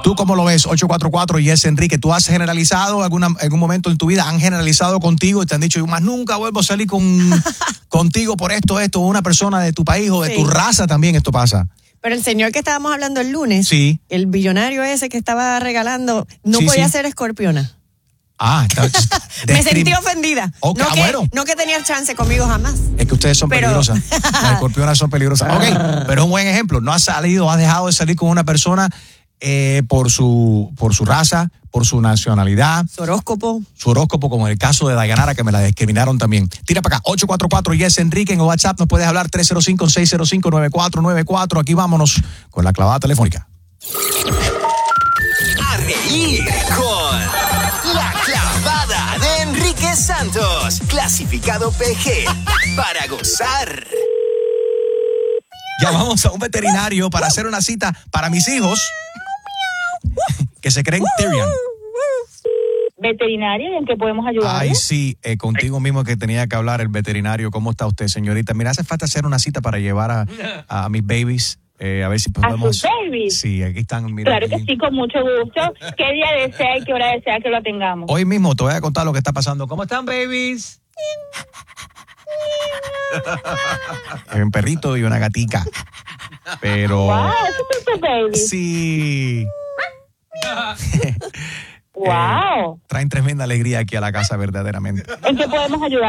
¿Tú cómo lo ves? 844 Yes Enrique. ¿Tú has generalizado algún momento en tu vida? ¿Han generalizado contigo y te han dicho, yo más nunca vuelvo a salir contigo por esto, una persona de tu país o de tu raza también esto pasa? Pero el señor que estábamos hablando el lunes, sí, el billonario ese que estaba regalando, no podía ser escorpiona. Me sentí ofendida. Okay, no que tenía chance conmigo jamás. Es que ustedes son peligrosas. Las escorpionas son peligrosas. Ok, pero es un buen ejemplo. No has dejado de salir con una persona por su raza, por su nacionalidad. Su horóscopo, como en el caso de Dayanara, que me la discriminaron también. Tira para acá, 844 Yes Enrique en WhatsApp. Nos puedes hablar 305-605-9494. Aquí vámonos con la clavada telefónica. A reír con la clavada de Enrique Santos, clasificado PG, para gozar. Llamamos a un veterinario para hacer una cita para mis hijos que se creen Tyrion. ¿Veterinario? ¿En qué podemos ayudarle? Ay, sí, contigo mismo que tenía que hablar el veterinario. ¿Cómo está usted, señorita? Mira, hace falta hacer una cita para llevar a mis babies. A ver si podemos. ¿A sus babies? Sí, aquí están. Mira, claro que sí, con mucho gusto. ¿Qué día desea y qué hora desea que lo atendamos? Hoy mismo te voy a contar lo que está pasando. ¿Cómo están, babies? Hay un perrito y una gatica. Pero. ¡Wow! ¿Eso es tu baby? Sí. ¡Wow! Traen tremenda alegría aquí a la casa, verdaderamente. ¿En qué podemos ayudar?